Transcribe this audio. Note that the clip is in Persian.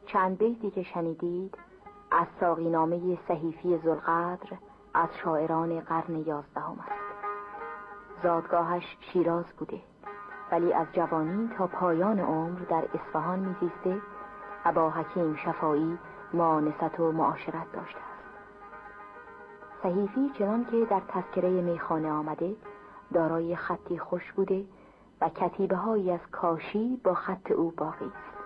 چند بیتی که شنیدید از ساقینامه صحیفی ذوالقدر از شاعران قرن 11 است. زادگاهش شیراز بوده، ولی از جوانی تا پایان عمر در اصفهان میزیسته و با حکیم شفاعی مؤانست و معاشرت داشته است. صحیفی چنان که در تذکره میخانه آمده دارای خطی خوش بوده و کتیبه هایی از کاشی با خط او باقی است.